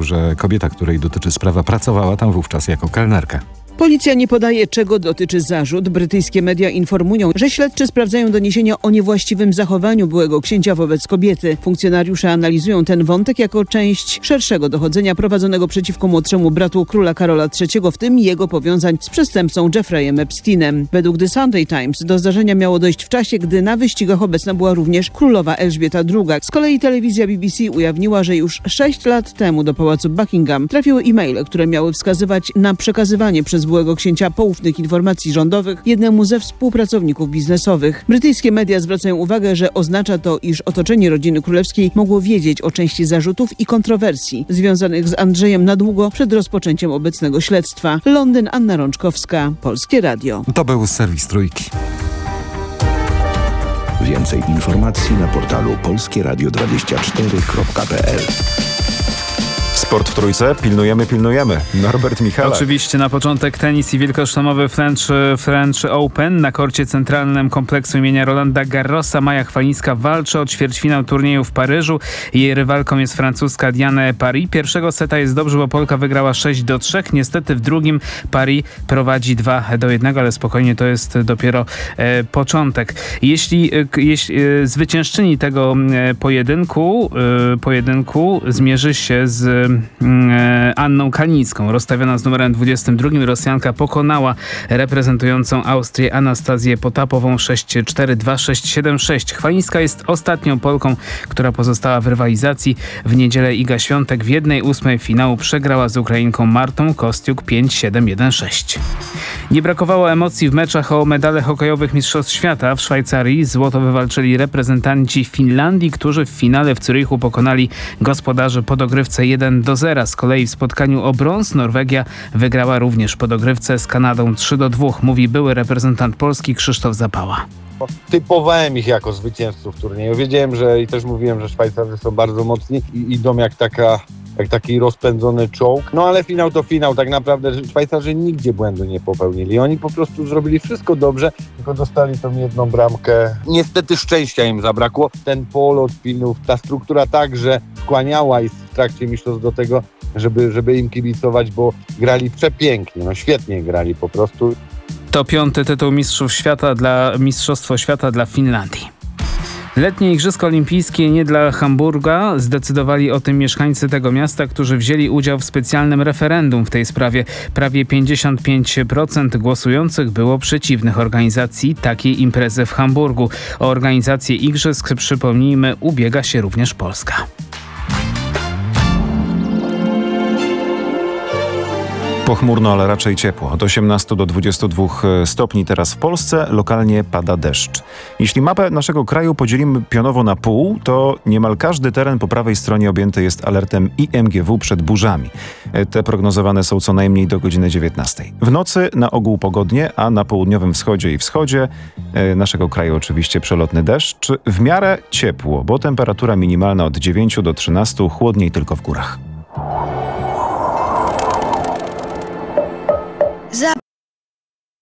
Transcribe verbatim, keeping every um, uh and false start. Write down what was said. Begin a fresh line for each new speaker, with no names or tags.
że kobieta, której dotyczy sprawa, pracowała tam wówczas jako kelnerka.
Policja nie podaje, czego dotyczy zarzut. Brytyjskie media informują, że śledczy sprawdzają doniesienia o niewłaściwym zachowaniu byłego księcia wobec kobiety. Funkcjonariusze analizują ten wątek jako część szerszego dochodzenia prowadzonego przeciwko młodszemu bratu króla Karola trzeciego, w tym jego powiązań z przestępcą Jeffreyem Epsteinem. Według The Sunday Times do zdarzenia miało dojść w czasie, gdy na wyścigach obecna była również królowa Elżbieta druga. Z kolei telewizja B B C ujawniła, że już sześć lat temu do pałacu Buckingham trafiły e-maile, które miały wskazywać na przekazywanie przez byłego księcia poufnych informacji rządowych jednemu ze współpracowników biznesowych. Brytyjskie media zwracają uwagę, że oznacza to, iż otoczenie rodziny królewskiej mogło wiedzieć o części zarzutów i kontrowersji związanych z Andrzejem na długo przed rozpoczęciem obecnego śledztwa. Londyn, Anna Rączkowska, Polskie Radio.
To był serwis Trójki.
Więcej informacji na portalu polskie radio dwadzieścia cztery kropka p l.
Sport w Trójce. Pilnujemy, pilnujemy. Norbert Michalak.
Oczywiście na początek tenis i wielkoszlemowy French, French Open. Na korcie centralnym kompleksu imienia Rolanda Garrosa Maja Chwalińska walczy o ćwierćfinał turnieju w Paryżu. Jej rywalką jest francuska Diane Paris. Pierwszego seta jest dobrze, bo Polka wygrała sześć do trzech. Niestety w drugim Paris prowadzi dwa do jednego, ale spokojnie, to jest dopiero e, początek. Jeśli, e, jeśli e, zwyciężczyni tego e, pojedynku, e, pojedynku zmierzy się z Anną Kalińską. Rozstawiona z numerem dwudziestym drugim Rosjanka pokonała reprezentującą Austrię Anastazję Potapową sześć cztery, dwa sześć, siedem sześć. Chwalińska jest ostatnią Polką, która pozostała w rywalizacji. W niedzielę Iga Świątek w jednej ósmej finału przegrała z Ukrainką Martą Kostiuk pięć siedem, jeden sześć. Nie brakowało emocji w meczach o medale hokejowych Mistrzostw Świata w Szwajcarii. Złoto wywalczyli reprezentanci Finlandii, którzy w finale w Zürichu pokonali gospodarzy po dogrywce jeden do zera. Z kolei w spotkaniu o brąz Norwegia wygrała również po dogrywce z Kanadą trzy do dwóch, mówi były reprezentant Polski Krzysztof Zapała.
Typowałem ich jako zwycięzców turnieju. Wiedziałem, że i też mówiłem, że Szwajcarzy są bardzo mocni i idą jak taka jak taki rozpędzony czołg. No ale finał to finał. Tak naprawdę Szwajcarzy nigdzie błędu nie popełnili. Oni po prostu zrobili wszystko dobrze, tylko dostali tą jedną bramkę. Niestety szczęścia im zabrakło. Ten polot pilnów, ta struktura także skłaniała ich w trakcie mistrzostw do tego, żeby, żeby im kibicować, bo grali przepięknie. No świetnie grali po prostu.
To piąty tytuł Mistrzów Świata dla Mistrzostwo Świata dla Finlandii. Letnie Igrzyska Olimpijskie nie dla Hamburga. Zdecydowali o tym mieszkańcy tego miasta, którzy wzięli udział w specjalnym referendum w tej sprawie. Prawie pięćdziesiąt pięć procent głosujących było przeciwnych organizacji takiej imprezy w Hamburgu. O organizację igrzysk, przypomnijmy, ubiega się również Polska.
Pochmurno, ale raczej ciepło. Od osiemnastu do dwudziestu dwóch stopni teraz w Polsce. Lokalnie pada deszcz. Jeśli mapę naszego kraju podzielimy pionowo na pół, to niemal każdy teren po prawej stronie objęty jest alertem I M G W przed burzami. Te prognozowane są co najmniej do godziny dziewiętnastej. W nocy na ogół pogodnie, a na południowym wschodzie i wschodzie naszego kraju oczywiście przelotny deszcz. W miarę ciepło, bo temperatura minimalna od dziewięciu do trzynastu, chłodniej tylko w górach.